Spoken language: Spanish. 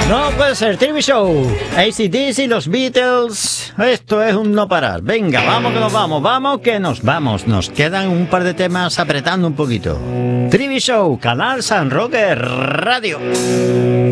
No puede ser, TV Show, AC/DC, los Beatles, esto es un no parar. Venga, vamos que nos vamos. Nos quedan un par de temas apretando un poquito. TV Show, Canal San Roque Radio.